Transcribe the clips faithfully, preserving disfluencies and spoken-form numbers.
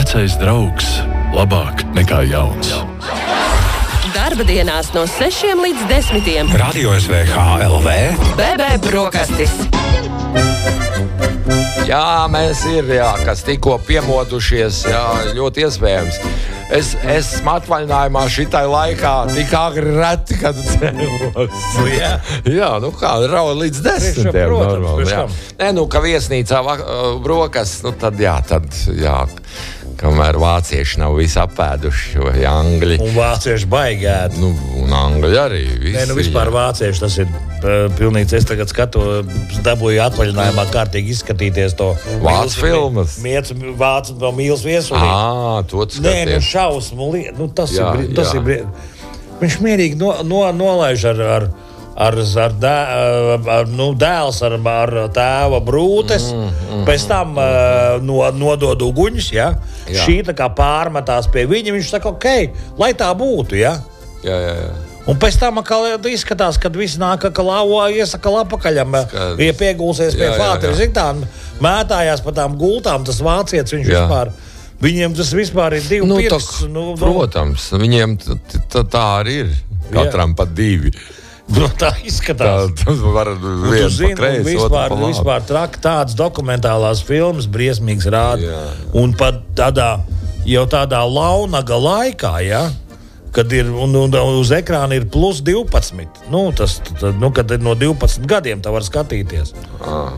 vecais draugs labāk nekā jauns. Darba dienās no sešiem līdz desmitiem. Radio S V H L V. B B brokastis. Jā, mēs ir, jā, kas tikko piemodušies, jā, ļoti iespējams. Es esmu atvaļinājumā šitai laikā tik agri reti, kad cēlos. Nu, jā. Jā, nu kā, rauj līdz desmitiem. Protams, jā. Nē, nu, ka viesnīcā brokas, nu tad jā, tad jā. Kamēr vācieši nav visi apēduši, vai angļi. Un vācieši baigēt. Nu, un angļi arī. Visi, Nē, nu vispār jā. Vācieši tas ir uh, pilnīgs. Es tagad skatu, dabūju atvaļinājumā kārtīgi izskatīties to vācu filmas. Miec, vācu to mīls viesulī. Ā, to tu skaties. Nē, nu šausmu. Nu, tas jā, ir, tas jā. ir, viņš mierīgi no, no, nolaiž ar... ar ar, ar, dē, ar nu, dēls, ar, ar tēva brūtes, mm, mm, pēc tam uh, no, nodod uguņus, ja? Šī tā kā pārmetās pie viņa, viņš saka, ok, lai tā būtu, ja? Jā, jā, jā. Un pēc tam izskatās, kad viss nāk, ka lauā iesaka lapakaļam, ja piegulsies pie fāteri, zin tā, mētājās pa tām gultām, tas vācietis, viņš jā. vispār, viņiem tas vispār ir divi nu, pirks. Nu, protams, viņiem t, t, tā arī ir, katram jā. pat divi. Nu, tā izskatās. Tā, tas var viens pa kreisi, vispār, vispār traki tādas dokumentālās filmas briesmīgs rāda. Jā. Un pat tādā, jau tādā launaga laikā, ja, kad ir, un, un uz ekrāna ir plus divpadsmit. Nu, tas, tad, nu, kad ir no divpadsmit gadiem, tā var skatīties. Ah.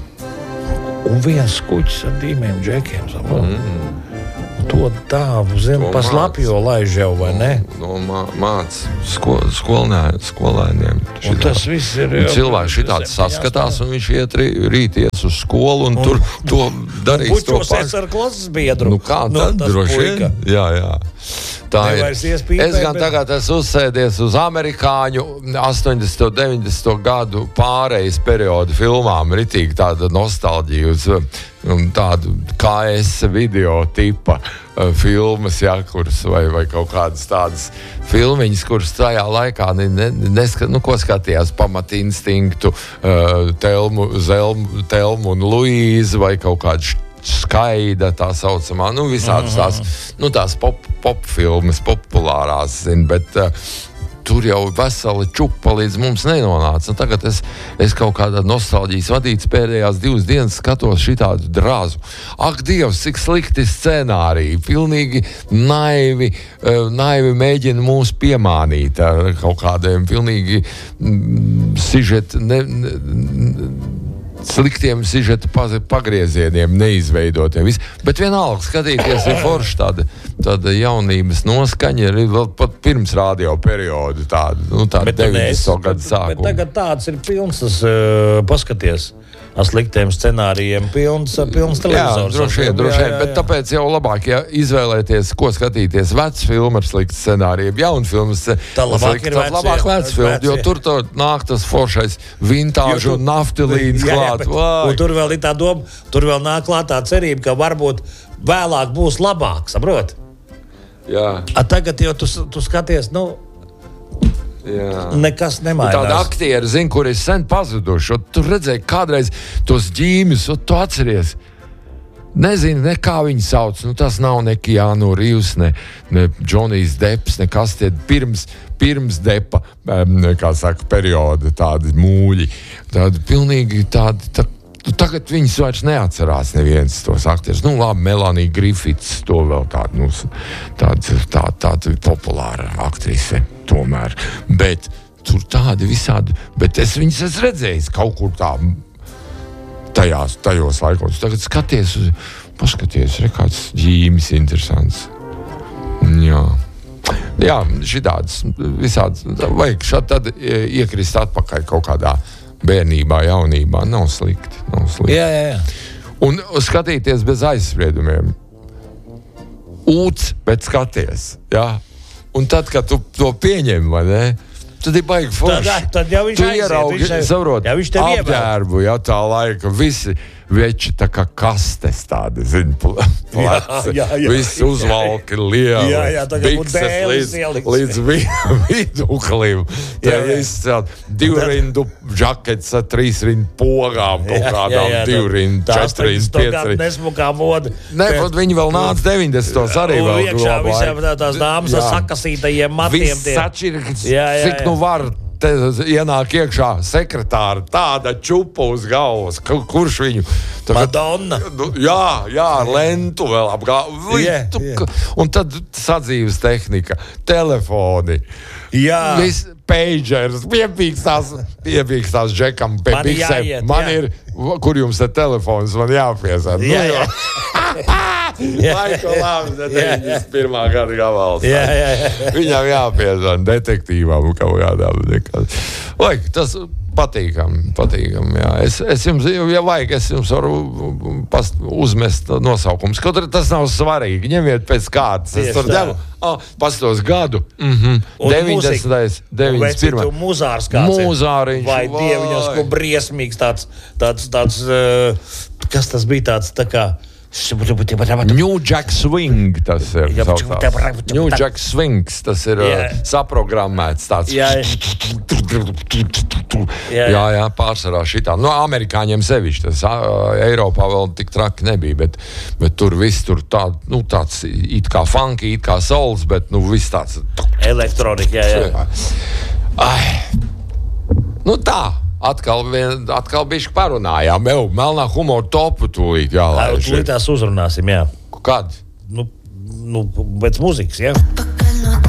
Un viens skuķis ar diviem džekiem. Mm. To tāvu, zinu, pa slapjo laiž jau, vai ne? No, no māc sko, skolnē, skolēniem. Un tas viss ir... Un cilvēki šitāds saskatās, un viņš iet rīt ies uz skolu, un, un tur to darīs to pašu. Bučosies ar klases biedru. Nu kā tad, nu, droši vien? Jā, jā. Tā ir. Iespīpē, es gan bet... tagad esmu uzsēdies uz amerikāņu astoņdesmito, deviņdesmito gadu pārejas periodu filmām, ritīgi tāda nostalģija uz um, tādu K S video tipa uh, filmas, jā, kuras, vai, vai kaut kādas tādas filmiņas, kuras tajā laikā ne, ne, neska, nu, ko skatījās, Pamat instinktu, uh, Telmu, Zelmu, Telmu un Luīzu, vai kaut kādu Skaida, tā saucamā, nu, visādas tās, nu, tās pop, pop filmas, populārās, zin, bet uh, tur jau veseli čupa līdz mums nenonāca. Un tagad es, es kaut kādā nostalģijas vadīts pēdējās divas dienas skatos šitādu drāzu. Ak, Dievs, cik slikti scenāriji, pilnīgi naivi, uh, naivi mēģina mūs piemānīt ar kaut kādiem pilnīgi mm, sižet, ne, ne, sliktiem sižeta pagriezieniem, neizveidotiem. Bet vienalga skatīties ir forši tāda, tāda jaunības noskaņa, ir vēl pat pirms radio periodu tāda, nu tāda deviņdesmito gadu sākuma. Bet tagad tāds ir pilns, tas uh, paskaties. Ar sliktiem scenārijiem pilns, pilns televizors. Jā, droši vien, droši vien, bet tāpēc jau labāk, ja izvēlēties, ko skatīties, vecs filmu ar sliktu scenāriju, jaunu filmu, tā labāk ir veci, labāk vecs filmu, jo tur to nāk tas foršais vintāžu un naftilīns klāt. Jā, jā, un tur vēl ir tā doma, tur vēl nāk klāt tā cerība, ka varbūt vēlāk būs labāk, saprot? Jā. A tagad jau tu, tu skaties, nu, jā. Nekas nemainās. Tāda aktieri, zin, kur ir sen pazuduši. Tu redzēji kādreiz tos ģīmis, tu atceries. Nezinu, ne kā viņi sauc. Nu, tas nav ne Keanu Reeves, ne, ne Džonijs Depps, ne kas tie pirms, pirms Depa, kā saka, perioda tādi mūļi. Tādi pilnīgi tādi... Tā, tagad viņas vairs neatcerās neviens tos aktierus. Nu, labi, Melanie Griffiths, to vēl tāda, nu, tāda, tāda, tāda populāra aktrise tomēr. Bet tur tādi visādi, bet es viņas esmu redzējis kaut kur tā tajās, tajos laikos. Tagad skaties, paskaties, re, kāds ģīmis interesants. Jā. Jā, šitāds, visāds, vajag šādi tad iekrist atpakaļ kaut kādā bērnībā, jaunībā, nav slikti, nav slikti. Jā, jā, jā. Un skatīties bez aizspriedumiem. Ūts, bet skaties, jā. Un tad, kad tu to pieņem, vai ne, tad ir baigi forši. Tad, tad jau viņš tu aiziet. ieraugi, viņš tev, saprot, jā, viņš tev apģērbu, jā, tā laika, visi veči tā kā kastes tādi, zini, pleci. Jā, jā, jā. Viss uzvalki lieli. Jā, jā, tā kā būtu bikses dēlis līdz, ielikts. līdz vi, viduklim. Tā Jā, jā. viss tād divrindu žakets ar trīsrindu pogām, kaut kādām divrindu, četrindu, piecrindu. Nesmukā moda. Ne, pat viņi vēl nāca deviņdesmitos arī Un vēl iekšā glabāja. visiem tā- tās dāmas ar Jā. sakasītajiem matiem. Viss tie- sačirkts, Jā, jā, cik jā. nu var. Te ienāk iekšā sekretāra, tāda čupa uz galvas. Kur, kurš viņu? Tagad, Madonna. Nu, jā, jā, ar lentu vēl apgāvā. Jā, jā. Un tad sadzīves tehnika, telefoni. Jā. Viss pagers, piepīkstās, piepīkstās džekam pie Man biksēm. jāiet, Man jā. ir, kur jums ir telefons, man jāpiesāda. Jā, jā. Laika labi, deviņdesmit pirmā gada gabals. Jā, jā, jā. Viņam jāpiezvan detektīvam kaut kādām. nekād. Lai, tas patīkam, patīkam, jā. Es, es jums, ja vajag, es jums varu past, uzmest nosaukums. Kaut arī tas nav svarīgi. Ņemiet pēc kārtas. Es Tieši tur tā. devu, oh, pastos gadu. Mhm. Un deviņdesmitais, deviņdesmit pirmais. Mūzārs kāds ir. Mūzāriņš. Vai dieviņos, ko briesmīgs tāds, tāds, tāds, uh, kas tas bija tāds, tā kā. New Jack Swing tas ir. Jā, saucās. New Jack Swings tas ir Jā. uh, saprogrammēts tāds. Jā, Jā, jā, jā, pārsvarā šitā. No amerikāņiem sevišķi. Tas uh, Eiropā vēl tik traki nebija, bet, bet tur viss tur tā, nu, tāds it kā funky, it kā souls, bet nu viss tāds. elektronika, jā, jā. Ai. Nu tā. Atkal, vien, atkal bišķi parunājām. Jau melnā humora topu tūlīt jālaiž. Tūlīt tās uzrunāsim, jā. Kad? Nu, nu, pēc muzikas, jā.